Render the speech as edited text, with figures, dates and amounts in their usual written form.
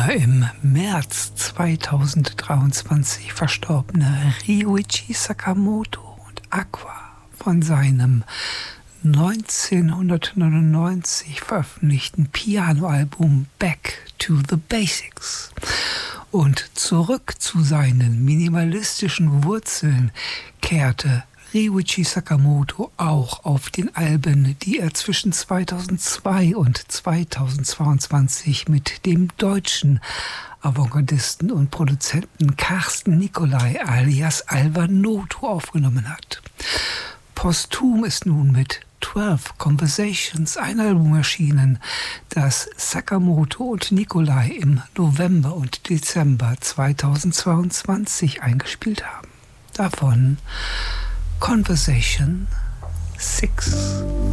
Der im März 2023 verstorbene Ryuichi Sakamoto und Aqua von seinem 1999 veröffentlichten Pianoalbum Back to the Basics und zurück zu seinen minimalistischen Wurzeln kehrte Ryuichi Sakamoto auch auf den Alben, die er zwischen 2002 und 2022 mit dem deutschen Avantgardisten und Produzenten Carsten Nicolai alias Alvanoto aufgenommen hat. Posthum ist nun mit 12 Conversations ein Album erschienen, das Sakamoto und Nicolai im November und Dezember 2022 eingespielt haben. Davon Conversation 6.